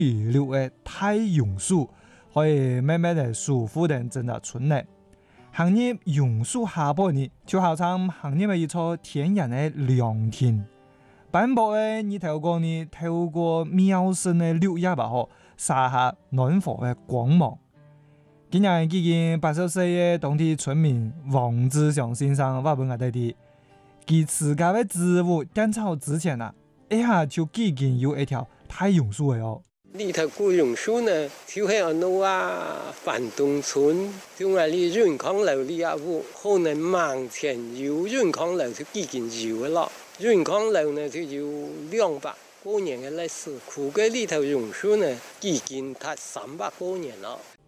遗留的大榕树，可以慢慢的舒服地整个村内。行业榕树下坡呢，就好像行业的一座天然的凉亭。斑驳的日头光呢，透过茂盛的绿叶吧，吼，洒下暖和的光芒。今年已经80岁的当地村民王志祥先生话本我哋啲，佢自家的植物剪草之前啊，一下就已經有一條大榕樹嘅哦。 呢頭個榕樹呢，就係我哋話范東村，就係啲潤康樓呢一戶，可能盲前有潤康樓就已經有啦。潤康樓呢就有200多年嘅歷史，佢嘅呢頭榕樹呢已經達300多年啦。